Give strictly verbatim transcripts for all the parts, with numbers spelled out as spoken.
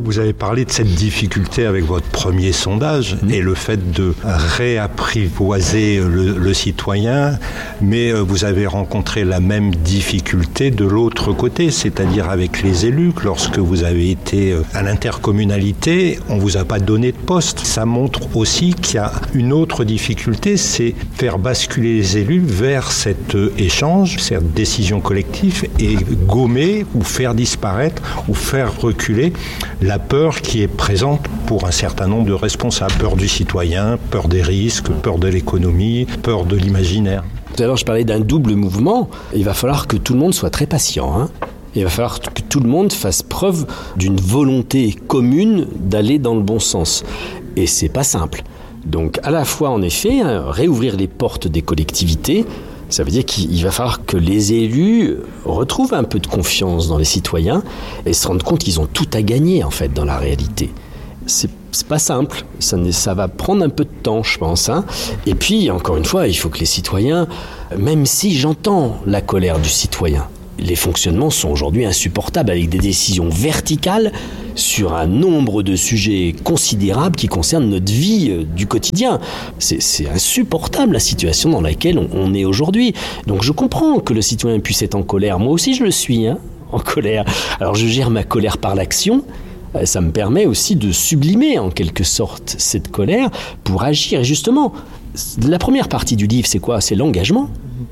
Vous avez parlé de cette difficulté avec votre premier sondage mmh. et le fait de réapprivoiser le, le citoyen, mais vous avez rencontré la même difficulté de l'autre côté, c'est-à-dire avec les élus. Lorsque vous avez été à l'intercommunalité, on ne vous a pas donné de poste. Ça montre aussi qu'il y a une autre difficulté, c'est faire basculer les élus vers cet échange, cette décision collective et gommer ou faire disparaître ou faire reculer la peur qui est présente pour un certain nombre de responsables. Peur du citoyen, peur des risques, peur de l'économie, peur de l'imaginaire. Tout à l'heure, je parlais d'un double mouvement. Il va falloir que tout le monde soit très patient, hein. Il va falloir que tout le monde fasse preuve d'une volonté commune d'aller dans le bon sens. Et c'est pas simple. Donc, à la fois, en effet, hein, réouvrir les portes des collectivités, ça veut dire qu'il va falloir que les élus retrouvent un peu de confiance dans les citoyens et se rendent compte qu'ils ont tout à gagner, en fait, dans la réalité. C'est, c'est pas simple, ça, ça va prendre un peu de temps, je pense. Hein. Et puis, encore une fois, il faut que les citoyens, même si j'entends la colère du citoyen, les fonctionnements sont aujourd'hui insupportables avec des décisions verticales sur un nombre de sujets considérables qui concernent notre vie du quotidien. C'est, c'est insupportable la situation dans laquelle on, on est aujourd'hui. Donc je comprends que le citoyen puisse être en colère. Moi aussi je le suis, hein, en colère. Alors je gère ma colère par l'action. Ça me permet aussi de sublimer en quelque sorte cette colère pour agir. Et justement, la première partie du livre, c'est quoi ? C'est l'engagement.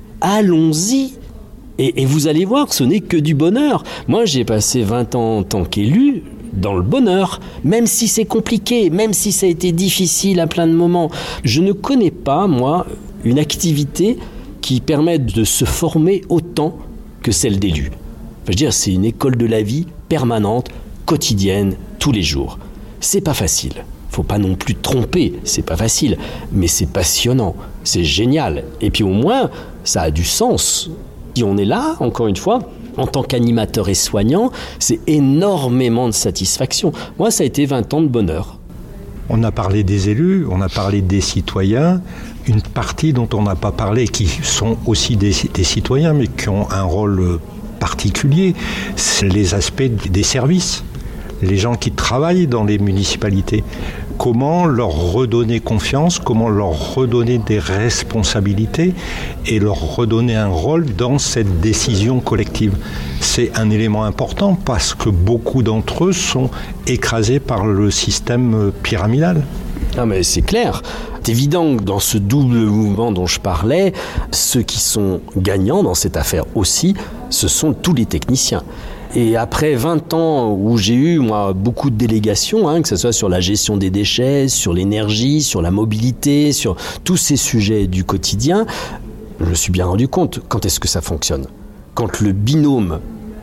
Allons-y. Et, et vous allez voir que ce n'est que du bonheur. Moi, j'ai passé vingt ans en tant qu'élu dans le bonheur, même si c'est compliqué, même si ça a été difficile à plein de moments. Je ne connais pas, moi, une activité qui permette de se former autant que celle d'élu. Enfin, je veux dire, c'est une école de la vie permanente, quotidienne, tous les jours. C'est pas facile. Faut pas non plus tromper, c'est pas facile, mais c'est passionnant, c'est génial. Et puis au moins, ça a du sens. Si on est là, encore une fois, en tant qu'animateur et soignant, c'est énormément de satisfaction. Moi, ça a été vingt ans de bonheur. On a parlé des élus, on a parlé des citoyens. Une partie dont on n'a pas parlé, qui sont aussi des, des citoyens, mais qui ont un rôle particulier, c'est les aspects des services. Les gens qui travaillent dans les municipalités. Comment leur redonner confiance, comment leur redonner des responsabilités et leur redonner un rôle dans cette décision collective. C'est un élément important parce que beaucoup d'entre eux sont écrasés par le système pyramidal. Ah mais c'est clair. C'est évident que dans ce double mouvement dont je parlais, ceux qui sont gagnants dans cette affaire aussi, ce sont tous les techniciens. Et après vingt ans où j'ai eu, moi, beaucoup de délégations, hein, que ce soit sur la gestion des déchets, sur l'énergie, sur la mobilité, sur tous ces sujets du quotidien, je me suis bien rendu compte quand est-ce que ça fonctionne. Quand le binôme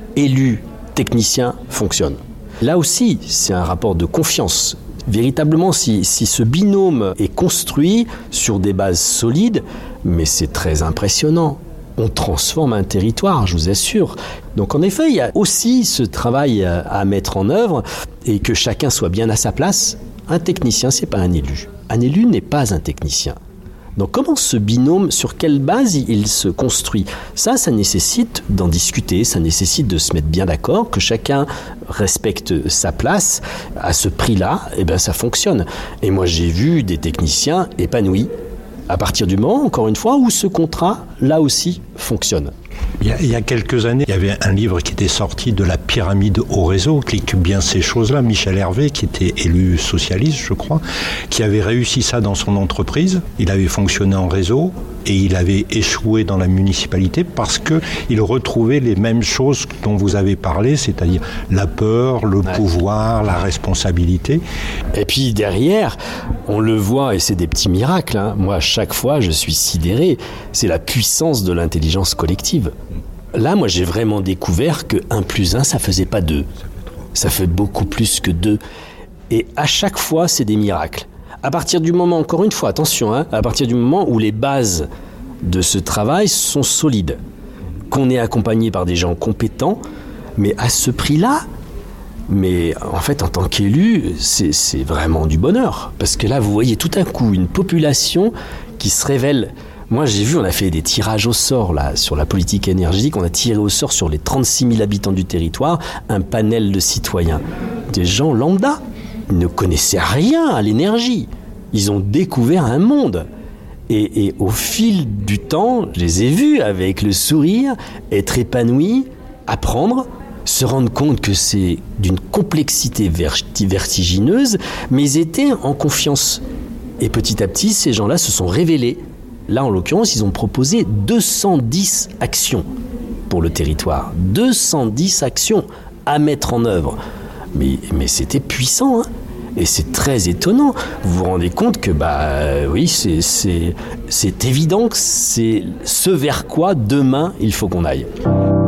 élu-technicien fonctionne. Là aussi, c'est un rapport de confiance. Véritablement, si, si ce binôme est construit sur des bases solides, mais c'est très impressionnant. On transforme un territoire, je vous assure. Donc en effet, il y a aussi ce travail à, à mettre en œuvre et que chacun soit bien à sa place. Un technicien, c'est pas un élu. Un élu n'est pas un technicien. Donc comment ce binôme, sur quelle base il se construit ? Ça, ça nécessite d'en discuter, ça nécessite de se mettre bien d'accord, que chacun respecte sa place. À ce prix-là, eh ben, ça fonctionne. Et moi, j'ai vu des techniciens épanouis à partir du moment, encore une fois, où ce contrat, là aussi, fonctionne. Il y, a, il y a quelques années, il y avait un livre qui était sorti de la pyramide au réseau, qui explique bien ces choses-là. Michel Hervé, qui était élu socialiste, je crois, qui avait réussi ça dans son entreprise. Il avait fonctionné en réseau et il avait échoué dans la municipalité parce qu'il retrouvait les mêmes choses dont vous avez parlé, c'est-à-dire la peur, le ouais. pouvoir, la responsabilité. Et puis derrière, on le voit, et c'est des petits miracles, hein. Moi, à chaque fois, je suis sidéré. C'est la puissance de l'intelligence collective. Là, moi, j'ai vraiment découvert que un plus un, ça faisait pas deux. Ça fait beaucoup plus que deux. Et à chaque fois, c'est des miracles. À partir du moment, encore une fois, attention, hein, à partir du moment où les bases de ce travail sont solides, qu'on est accompagné par des gens compétents, mais à ce prix-là, mais en fait, en tant qu'élu, c'est, c'est vraiment du bonheur. Parce que là, vous voyez tout à coup une population qui se révèle. Moi, j'ai vu, on a fait des tirages au sort là, sur la politique énergétique. On a tiré au sort sur les trente-six mille habitants du territoire un panel de citoyens. des gens lambda. Ils ne connaissaient rien à l'énergie. Ils ont découvert un monde. Et, et au fil du temps, je les ai vus avec le sourire, être épanouis, apprendre, se rendre compte que c'est d'une complexité vertigineuse, mais ils étaient en confiance. Et petit à petit, ces gens-là se sont révélés. Là, en l'occurrence, ils ont proposé deux cent dix actions pour le territoire. deux cent dix actions à mettre en œuvre. Mais, mais c'était puissant, hein. Et c'est très étonnant. Vous vous rendez compte que, bah oui, c'est, c'est, c'est évident que c'est ce vers quoi demain il faut qu'on aille.